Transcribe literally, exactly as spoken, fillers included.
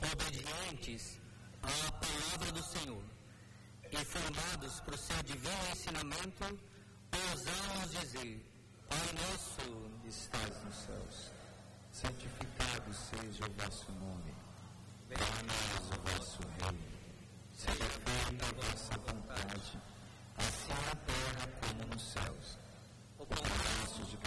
obedientes à palavra do Senhor e formados por seu divino ensinamento, ousamos dizer: Pai nosso que estás nos céus, santificado seja o vosso nome. Venha a nós o vosso reino.